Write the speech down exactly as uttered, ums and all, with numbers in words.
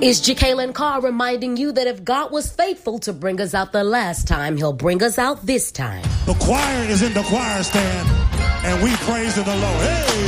It's Jacqueline Carr reminding you that if God was faithful to bring us out the last time, he'll bring us out this time. The choir is in the choir stand, and we praise the Lord. Hey!